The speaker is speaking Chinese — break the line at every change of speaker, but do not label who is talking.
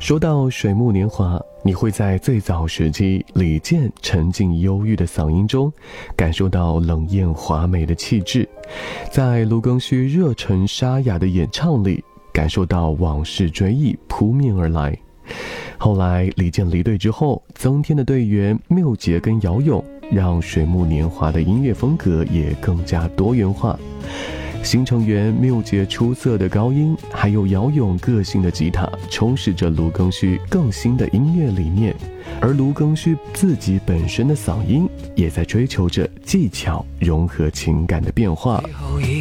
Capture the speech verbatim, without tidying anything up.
说到水木年华，你会在最早时期李健沉静忧郁的嗓音中感受到冷艳华美的气质，在卢庚戌热忱沙哑的演唱里感受到往事追忆扑面而来。后来李健离队之后，增添的队员缪杰跟姚勇让水木年华的音乐风格也更加多元化。新成员缪杰出色的高音，还有姚勇个性的吉他，充实着卢庚戌更新的音乐理念，而卢庚戌自己本身的嗓音也在追求着技巧融合情感的变化。
以后一